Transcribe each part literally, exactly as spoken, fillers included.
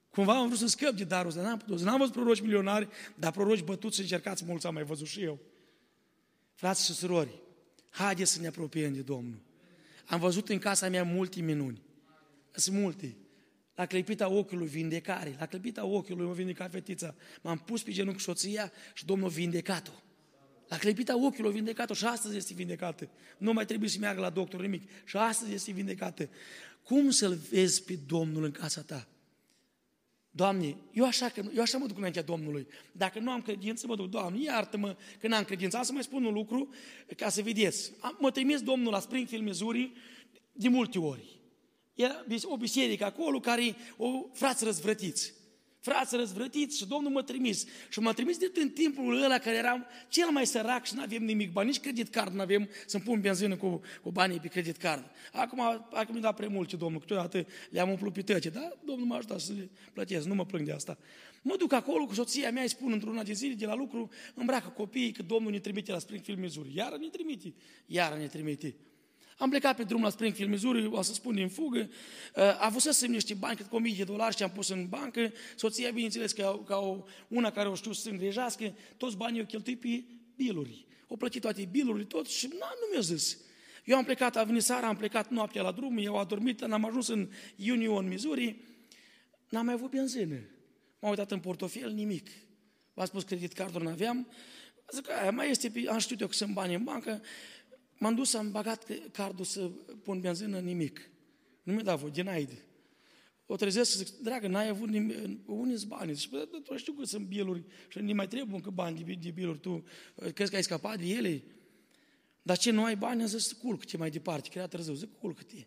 Cumva am vrut să scăp de darul ăsta, n-am putut. N-am văzut proroci milionari, dar proroci bătuți și încercați mulți am mai văzut și eu. Frați și surori, haideți să ne apropiem de Domnul. Am văzut în casa mea multe minuni. Sunt multe. La clăpita ochiului vindecare, la clăpita ochiului mă vindeca fetița. M-am pus pe genunchi soția și Domnul a vindecat-o. La clăpita ochiului a vindecat-o și astăzi este vindecată. Nu mai trebuie să meargă la doctor nimic. Și astăzi este vindecată. Cum să-L vezi pe Domnul în casa ta? Doamne, eu așa, că, eu așa mă duc înaintea Domnului. Dacă nu am credință, mă duc, Doamne, iartă-mă că n-am credință. Am să mai spun un lucru ca să vedeți. Am, mă trimis Domnul la Springfield, Missouri, de multe ori. Era o biserică acolo care o frați răzvrătiți. Frați răzvrătiți și Domnul m-a trimis. Și m-a trimis de în timpul ăla care eram cel mai sărac și nu avem nimic bani, nici credit card nu avem să-mi pun benzină cu, cu banii pe credit card. Acum, acum mi-a dat prea mult ce Domnul, câteodată le-am umplut pe tăce, dar Domnul m-a ajutat să le plătesc, nu mă plâng de asta. Mă duc acolo cu soția mea, îi spun într-una de zile de la lucru, îmbracă copiii că Domnul ne trimite la Springfield, Missouri. Iară ne trimite, iară ne trimite. Am plecat pe drum la Springfield, Missouri, o să spun din fugă, a avut să semne niște bani, cât cu o mie de dolari și am pus în bancă, soția, bineînțeles, ca, ca o, una care o știu să îngrijească, toți banii o cheltui pe biluri. O plătit toate bilurile, tot și na, nu mi-a zis. Eu am plecat, a venit seara, am plecat noaptea la drum, eu am adormit, am ajuns în Union, Missouri, n-am mai avut benzină. M-am uitat în portofel, nimic. V-am spus credit cardul n-aveam, zic, aia mai este, am știut eu că sunt bani în bancă. M-am dus, am bagat cardul să pun benzină, nimic. Nu mi-a dat voi, denied. O trezesc și zic, dragă, n-ai avut nimic, unde-s banii? Zic, bă, tu știu că sunt biluri și nu mai trebuie încă bani de, de biluri, tu crezi că ai scăpat de ele? Dar ce, nu ai bani? Am zis, culcă-te mai departe, că era târziu, zic, culcă-te.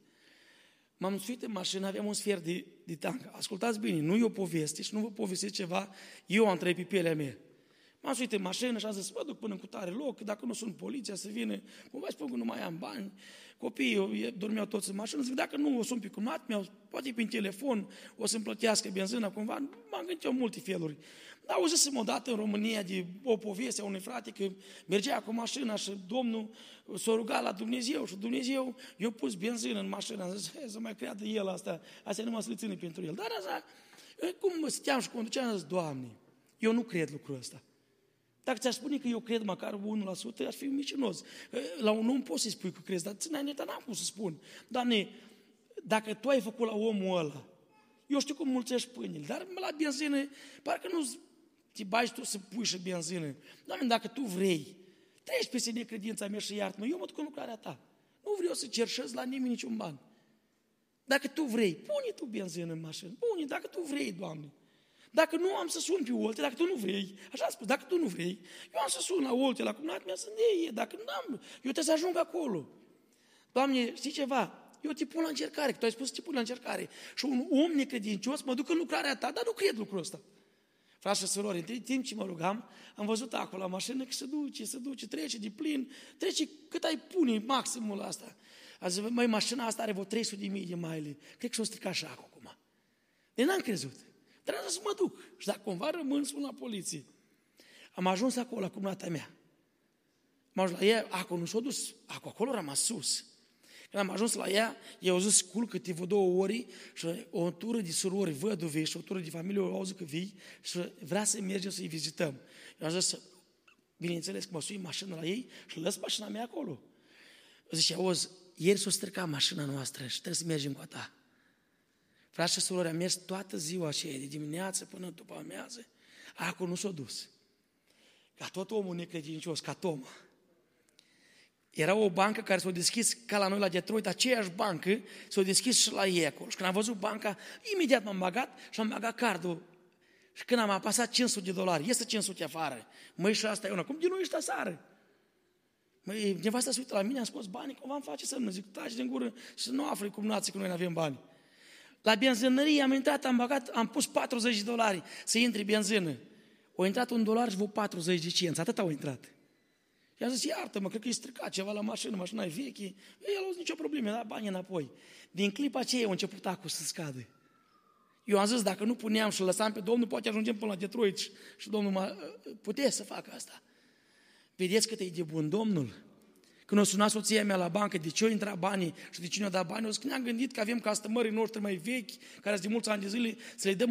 M-am suit în mașină, aveam un sfert de, de tank. Ascultați bine, nu e o poveste și nu vă povestesc ceva, eu am trăit pe pielea mea. M-am suit în mașină și am zis, mă duc până în cutare loc, dacă nu sunt poliția să vină, cumva spun că nu mai am bani. Copiii dormeau toți în mașină, zic, dacă nu o sun pe cumnat meu, poate prin telefon, o să-mi plătească benzina, cumva, m-am gândit eu multe feluri. Dar auzisem odată în România de o poveste a unui frate că mergea cu mașina și Domnul s-a rugat la Dumnezeu și Dumnezeu i-a pus benzină în mașină. Am zis, să mai creadă el asta, asta numai să le ține pentru el. Dar așa, cum mă stăteam și conduceam, am zis, Doamne, eu nu cred lucrul ăsta. Dacă ți-aș spune că eu cred măcar unu la sută, aș fi micinos. La un om poți să-i spui că crezi, dar înainte n-am cum să spun. Doamne, dacă Tu ai făcut la omul ăla, eu știu cum mulțești pâinile, dar la benzină, parcă nu te bagi tu să pui și benzină. Doamne, dacă Tu vrei, treci peste necredința mea și iartă-mă, eu mă duc în lucrarea Ta. Nu vreau să cerșez la nimeni niciun ban. Dacă Tu vrei, pune Tu benzină în mașină, pune, dacă Tu vrei, Doamne. Dacă nu am să sun pe Olte, dacă Tu nu vrei, așa am spus, dacă Tu nu vrei, eu am să sun la Olte, la cumnat mea să ne dacă nu am, eu trebuie să ajung acolo. Doamne, știi ceva? Eu te pun la încercare, că Tu ai spus să te pun la încercare. Și un om necredincios mă duc în lucrarea Ta, dar nu cred lucrul ăsta. Frați și surori, între timp ce mă rugam, am văzut acolo la mașină că se duce, se duce, trece de plin, trece cât ai pune maximul ăsta. A zis, măi, mașina asta are vreo trei sute de mii de mile, cred că s-o stricat așa acum. Deci n-am crezut. Trebuie să mă duc. Și dacă cumva rămân, spun la poliție. Am ajuns acolo, la cumnata mea. Am ajuns la ea, acolo nu s-a dus. Acolo a rămas sus. Când am ajuns la ea, i-au zis, culcă-te vreo două ori și o tură de surori văduve și o tură de familie au auzit că vii și vrea să mergem să-i vizităm. Eu am zis, bineînțeles că mă sui mașina la ei și lăs mașina mea acolo. Zice, auzi, ieri s-a stricat mașina noastră și trebuie să mergem cu a ta. Frați și surori, am mers toată ziua aceea, de dimineață până după amiază, acolo nu s-a dus. Ca tot omul necredincios, ca Toma. Era o bancă care s-a deschis ca la noi la Detroit, aceeași bancă s-a deschis și la ei acolo. Și când am văzut banca, imediat m-am bagat și am bagat cardul. Și când am apasat cinci sute de dolari, iese cinci sute afară. Măi, și asta e una, cum de nu ești asară? Măi, nevasta se uită la mine, am scos banii, cum v-am face să nu zic, taci din gură și să nu afli cum nații că noi nu avem bani. La benzinărie am intrat, am bagat, am pus patruzeci de dolari să intri benzină. O intrat un dolar și vreo patruzeci de cenți, atât au intrat. I-am zis, iartă-mă, cred că e stricat ceva la mașină, mașina e veche. El a zis, nicio problemă, da bani înapoi. Din clipa aceea au început acul să scadă. Eu am zis, dacă nu puneam și lăsam pe Domnul, poate ajungem până la Detroit și, și Domnul mă, putea să facă asta. Vedeți cât e de bun Domnul? Când o suna soția mea la bancă, de ce au intrat banii și de cine au dat banii, o zic, ne-am gândit că avem customării noștri mai vechi, care sunt de mulți ani de zile, să le dăm